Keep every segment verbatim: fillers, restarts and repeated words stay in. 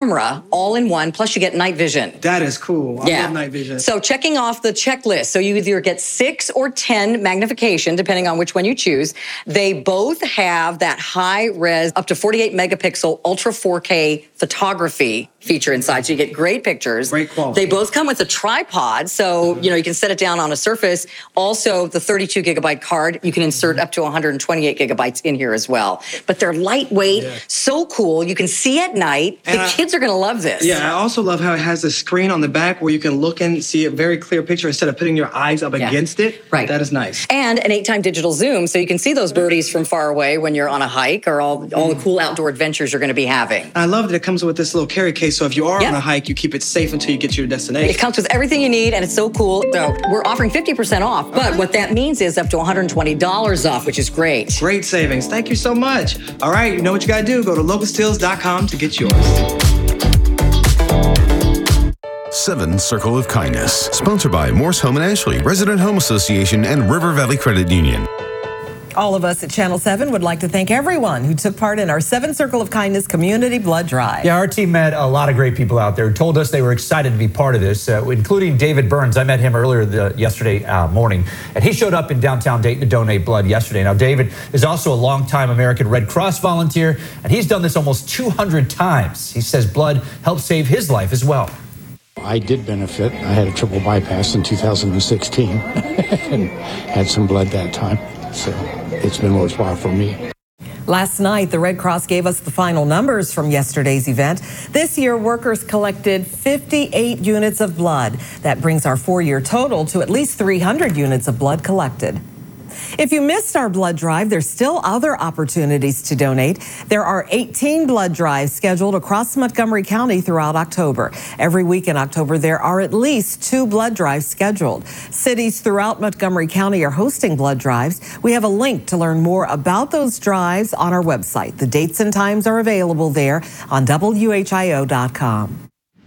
camera all in one, plus you get night vision. That is cool. I yeah. love night vision. So checking off the checklist. So you either get six or ten magnification, depending on which one you choose. They both have that high res, up to forty-eight megapixel, ultra four K photography feature inside. So you get great pictures. Great quality. They both come with a tripod. So, mm-hmm. you know, you can set it down on a surface. Also, the thirty-two gigabyte card, you can insert up to one hundred twenty-eight gigabytes in here as well. But they're lightweight, yeah. so cool. You can see at night. And the I, kids are going to love this. Yeah, I also love how it has a screen on the back where you can look and see a very clear picture instead of putting your eyes up yeah. against it. Right. That is nice. And an eight-time digital zoom, so you can see those birdies from far away when you're on a hike or all, all the cool outdoor adventures you're going to be having. I love that it comes with this little carry case, so if you are yep. on a hike, you keep it safe until you get to your destination. It comes with everything you need, and it's so cool. So we're offering fifty percent off, but okay. what that means is up to one hundred twenty dollars off, which is great. Great savings. Thank you so much. All right, you know what you got to do. Go to locust hills dot com to get yours. Seven Circle of Kindness, sponsored by Morse Home and Ashley, Resident Home Association, and River Valley Credit Union. All of us at Channel seven would like to thank everyone who took part in our Seven Circle of Kindness Community Blood Drive. Yeah, our team met a lot of great people out there who told us they were excited to be part of this, uh, including David Burns. I met him earlier the, yesterday uh, morning, and he showed up in downtown Dayton to donate blood yesterday. Now, David is also a longtime American Red Cross volunteer, and he's done this almost two hundred times. He says blood helped save his life as well. I did benefit. I had a triple bypass in two thousand sixteen and had some blood that time. So it's been worthwhile for me. Last night, the Red Cross gave us the final numbers from yesterday's event. This year, workers collected fifty-eight units of blood. That brings our four-year total to at least three hundred units of blood collected. If you missed our blood drive, there's still other opportunities to donate. There are eighteen blood drives scheduled across Montgomery County throughout October. Every week in October, there are at least two blood drives scheduled. Cities throughout Montgomery County are hosting blood drives. We have a link to learn more about those drives on our website. The dates and times are available there on W H I O dot com.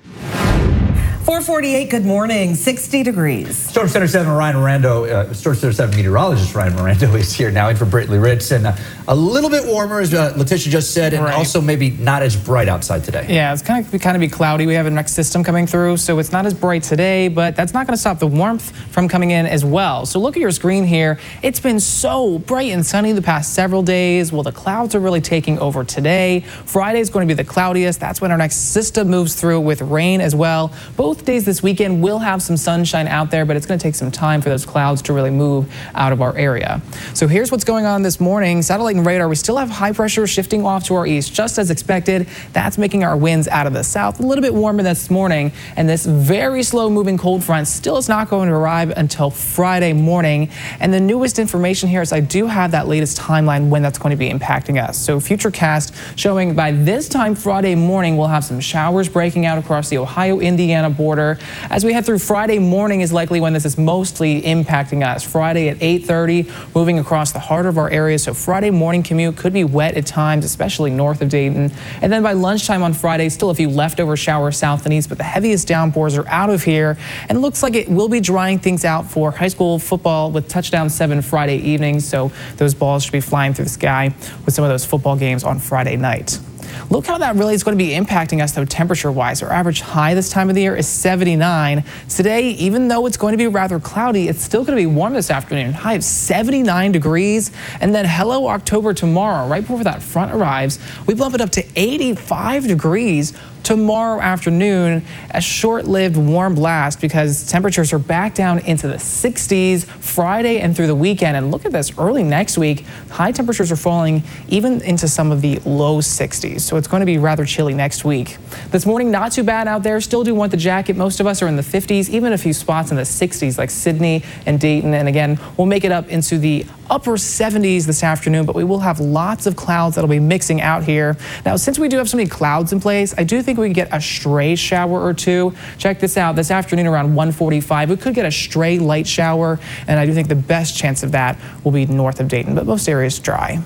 four forty-eight, good morning, sixty degrees. Storm Center seven Ryan Mirando, uh, Storm Center seven meteorologist Ryan Mirando is here now in for Brittany Ritz, and uh, a little bit warmer, as uh, Letitia just said, and right. also maybe not as bright outside today. Yeah, it's kind of kind of be cloudy. We have a next system coming through, so it's not as bright today, but that's not going to stop the warmth from coming in as well. So look at your screen here. It's been so bright and sunny the past several days. Well, the clouds are really taking over today. Friday is going to be the cloudiest. That's when our next system moves through with rain as well. Both days this weekend will have some sunshine out there, but it's going to take some time for those clouds to really move out of our area. So here's what's going on this morning. Satellite and radar, we still have high pressure shifting off to our east, just as expected. That's making our winds out of the south a little bit warmer this morning, and this very slow moving cold front still is not going to arrive until Friday morning. And the newest information here is I do have that latest timeline when that's going to be impacting us. So Futurecast showing by this time Friday morning we'll have some showers breaking out across the Ohio-Indiana border. As we head through Friday morning is likely when this is mostly impacting us. Friday at eight thirty, moving across the heart of our area. So Friday morning commute could be wet at times, especially north of Dayton. And then by lunchtime on Friday, still a few leftover showers south and east, but the heaviest downpours are out of here. And it looks like it will be drying things out for high school football with touchdown seven Friday evenings. So those balls should be flying through the sky with some of those football games on Friday night. Look how that really is going to be impacting us, though, temperature-wise. Our average high this time of the year is seventy-nine. Today, even though it's going to be rather cloudy, it's still going to be warm this afternoon. High of seventy-nine degrees. And then hello October tomorrow, right before that front arrives, we bump it up to eighty-five degrees tomorrow afternoon. A short-lived warm blast because temperatures are back down into the sixties Friday and through the weekend. And look at this, early next week, high temperatures are falling even into some of the low sixties. So it's going to be rather chilly next week. This morning, not too bad out there. Still do want the jacket. Most of us are in the fifties, even a few spots in the sixties like Sydney and Dayton. And again, we'll make it up into the upper seventies this afternoon, but we will have lots of clouds that'll be mixing out here. Now, since we do have so many clouds in place, I do think we can get a stray shower or two. Check this out. This afternoon around one forty-five, we could get a stray light shower, and I do think the best chance of that will be north of Dayton, but most areas dry.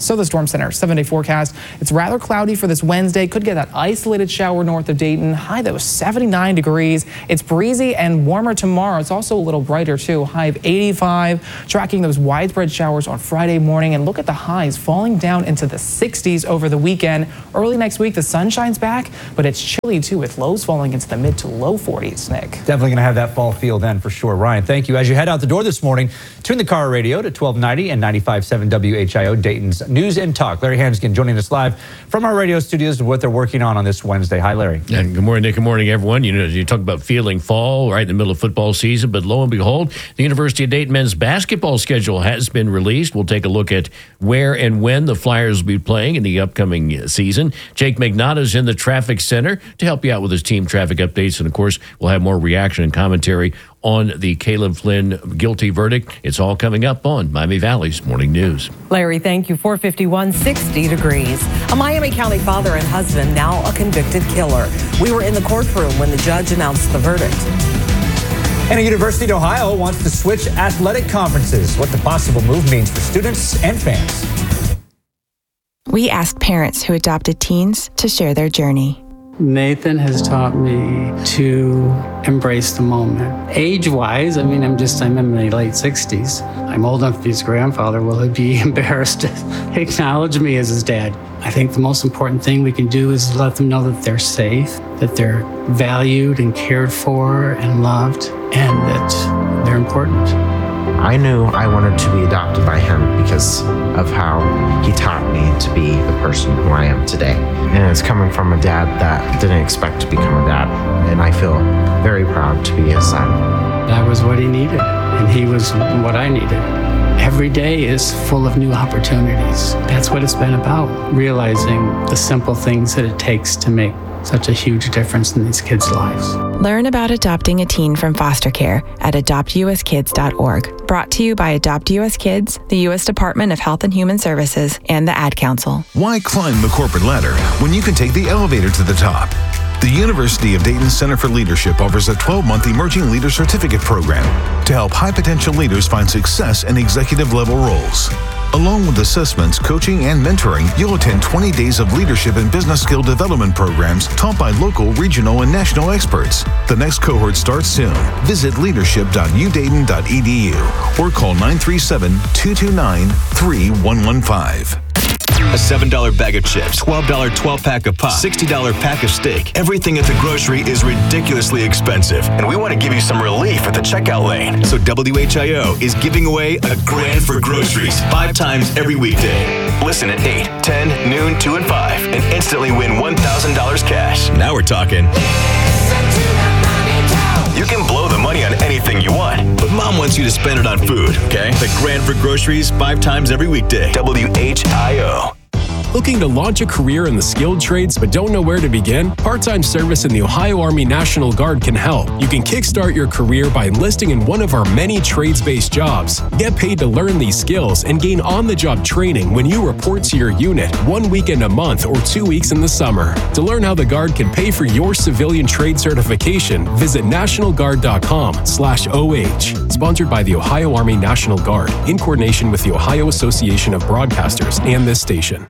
So the Storm Center seven-day forecast, it's rather cloudy for this Wednesday. Could get that isolated shower north of Dayton. High, that was seventy-nine degrees. It's breezy and warmer tomorrow. It's also a little brighter, too. High of eighty-five. Tracking those widespread showers on Friday morning. And look at the highs falling down into the sixties over the weekend. Early next week, the sun shines back, but it's chilly, too, with lows falling into the mid to low forties, Nick. Definitely going to have that fall feel then for sure. Ryan, thank you. As you head out the door this morning, tune the car radio to twelve ninety and ninety-five point seven W H I O, Dayton's News and Talk. Larry Hanskin joining us live from our radio studios with what they're working on on this Wednesday. Hi, Larry. And good morning, Nick. Good morning, everyone. You know, you talk about feeling fall right in the middle of football season, but lo and behold, the University of Dayton men's basketball schedule has been released. We'll take a look at where and when the Flyers will be playing in the upcoming season. Jake Magnotta is in the traffic center to help you out with his team traffic updates. And, of course, we'll have more reaction and commentary on the Caleb Flynn guilty verdict. It's all coming up on Miami Valley's Morning News. Larry, thank you. four fifty-one, sixty degrees. A Miami County father and husband, now a convicted killer. We were in the courtroom when the judge announced the verdict. And a University of Ohio wants to switch athletic conferences. What the possible move means for students and fans. We asked parents who adopted teens to share their journey. Nathan has taught me to embrace the moment. Age-wise, I mean, I'm just, I'm in my late sixties. I'm old enough to be his grandfather. Will he be embarrassed to acknowledge me as his dad? I think the most important thing we can do is let them know that they're safe, that they're valued and cared for and loved, and that they're important. I knew I wanted to be adopted by him because of how he taught me to be the person who I am today. And it's coming from a dad that didn't expect to become a dad. And I feel very proud to be his son. I was what he needed, and he was what I needed. Every day is full of new opportunities. That's what it's been about, realizing the simple things that it takes to make such a huge difference in these kids' lives. Learn about adopting a teen from foster care at adopt u s kids dot org. Brought to you by Adopt U S Kids, the U S Department of Health and Human Services, and the Ad Council. Why climb the corporate ladder when you can take the elevator to the top? The University of Dayton Center for Leadership offers a twelve-month Emerging Leader Certificate program to help high-potential leaders find success in executive-level roles. Along with assessments, coaching, and mentoring, you'll attend twenty days of leadership and business skill development programs taught by local, regional, and national experts. The next cohort starts soon. Visit leadership dot u dayton dot e d u or call nine three seven, two two nine, three one one five. A seven dollar bag of chips, twelve dollar twelve-pack of pop, sixty dollar pack of steak. Everything at the grocery is ridiculously expensive, and we want to give you some relief at the checkout lane. So W H I O is giving away a grand for groceries five times every weekday. Listen at eight, ten, noon, two, and five, and instantly win one thousand dollars cash. Now we're talking. You can blow the money on anything you want, but Mom wants you to spend it on food, okay? The grand for groceries five times every weekday. W H I O. Looking to launch a career in the skilled trades but don't know where to begin? Part-time service in the Ohio Army National Guard can help. You can kickstart your career by enlisting in one of our many trades-based jobs. Get paid to learn these skills and gain on-the-job training when you report to your unit one weekend a month or two weeks in the summer. To learn how the Guard can pay for your civilian trade certification, visit national guard dot com slash O H. Sponsored by the Ohio Army National Guard in coordination with the Ohio Association of Broadcasters and this station.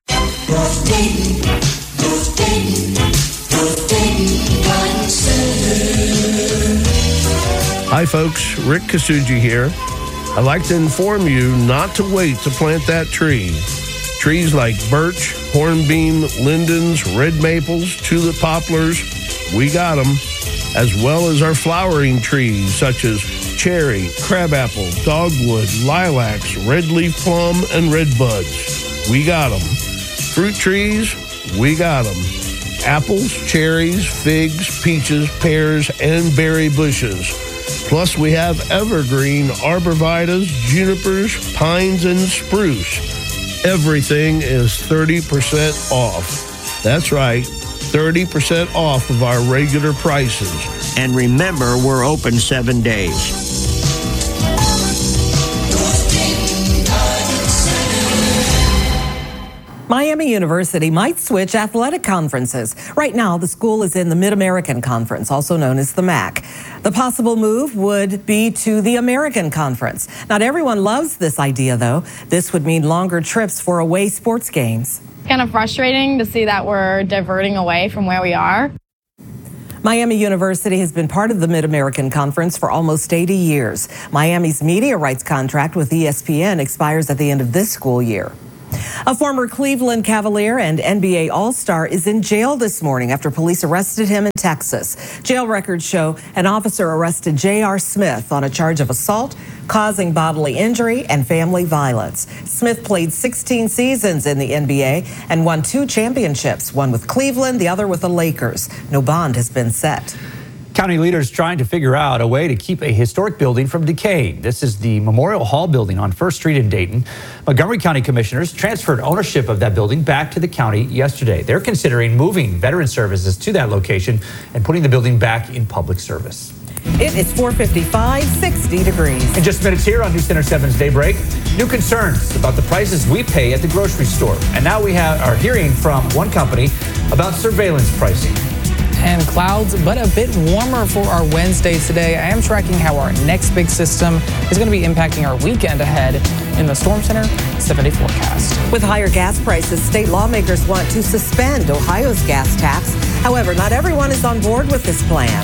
Hi folks, Rick Kasuji here. I'd like to inform you not to wait to plant that tree. Trees like birch, hornbeam, lindens, red maples, tulip poplars, we got them, as well as our flowering trees such as cherry, crabapple, dogwood, lilacs, red leaf plum, and red buds. We got them. Fruit trees, we got them. Apples, cherries, figs, peaches, pears, and berry bushes. Plus, we have evergreen arborvitaes, junipers, pines, and spruce. Everything is thirty percent off. That's right, thirty percent off of our regular prices. And remember, we're open seven days. Miami Miami University might switch athletic conferences. Right now, the school is in the Mid-American Conference, also known as the M A C. The possible move would be to the American Conference. Not everyone loves this idea, though. This would mean longer trips for away sports games. Kind of frustrating to see that we're diverting away from where we are. Miami University has been part of the Mid-American Conference for almost eighty years. Miami's media rights contract with E S P N expires at the end of this school year. A former Cleveland Cavalier and N B A All-Star is in jail this morning after police arrested him in Texas. Jail records show an officer arrested J R. Smith on a charge of assault, causing bodily injury, and family violence. Smith played sixteen seasons in the N B A and won two championships, one with Cleveland, the other with the Lakers. No bond has been set. County leaders trying to figure out a way to keep a historic building from decaying. This is the Memorial Hall building on First Street in Dayton. Montgomery County commissioners transferred ownership of that building back to the county yesterday. They're considering moving veteran services to that location and putting the building back in public service. It is four fifty-five, sixty degrees. In just minutes here on News Center seven's Daybreak, new concerns about the prices we pay at the grocery store. And now we have, are hearing from one company about surveillance pricing. And clouds, but a bit warmer for our Wednesday today. I am tracking how our next big system is going to be impacting our weekend ahead in the Storm Center seven-day forecast. With higher gas prices, state lawmakers want to suspend Ohio's gas tax. However, not everyone is on board with this plan.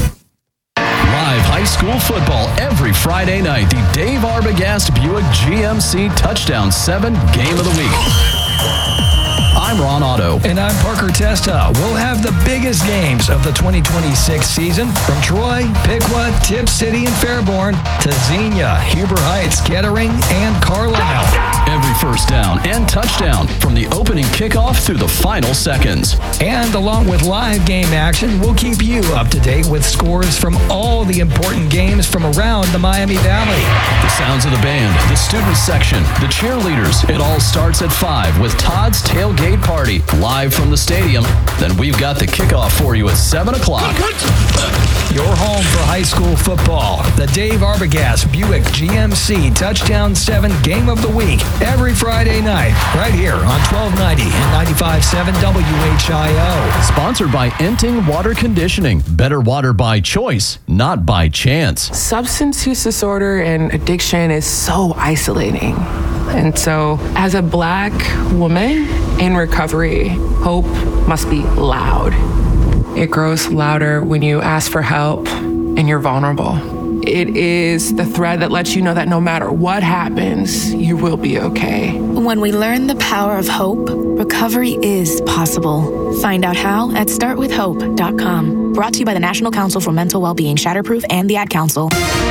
Live high school football every Friday night. The Dave Arbogast Buick G M C Touchdown seven Game of the Week. I'm Ron Otto. And I'm Parker Testa. We'll have the biggest games of the twenty twenty-six season from Troy, Piqua, Tipp City, and Fairborn to Xenia, Huber Heights, Kettering, and Carlisle. Every first down and touchdown from the opening kickoff through the final seconds. And along with live game action, we'll keep you up to date with scores from all the important games from around the Miami Valley. The sounds of the band, the student section, the cheerleaders. It all starts at five with Todd's Tailgate Party live from the stadium. Then we've got the kickoff for you at seven o'clock. Your home for high school football. The Dave Arbogast Buick G M C Touchdown seven Game of the Week. Every Friday night, right here on twelve ninety and ninety-five point seven W H I O. Sponsored by Enting Water Conditioning. Better water by choice, not by chance. Substance use disorder and addiction is so isolating. And so, as a Black woman in recovery, hope must be loud. It grows louder when you ask for help and you're vulnerable. It is the thread that lets you know that no matter what happens, you will be okay. When we learn the power of hope, recovery is possible. Find out how at start with hope dot com. Brought to you by the National Council for Mental Wellbeing, Shatterproof, and the Ad Council.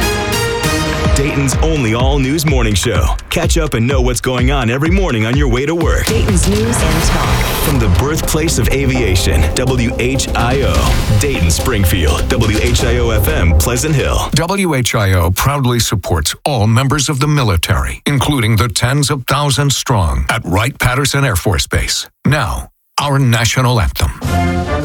Dayton's only all-news morning show. Catch up and know what's going on every morning on your way to work. Dayton's news and talk. From the birthplace of aviation, W H I O, Dayton, Springfield, W H I O F M, Pleasant Hill. W H I O proudly supports all members of the military, including the tens of thousands strong at Wright-Patterson Air Force Base. Now, our national anthem.